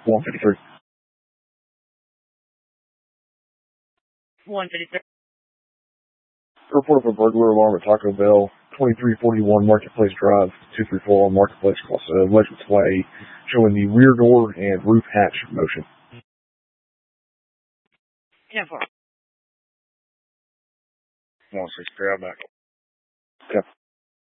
153. 153. Report of a burglar alarm at Taco Bell, 2341 Marketplace Drive, 234 Marketplace, alleged display showing the rear door and roof hatch motion. 10-4. 163, I'm back. Okay.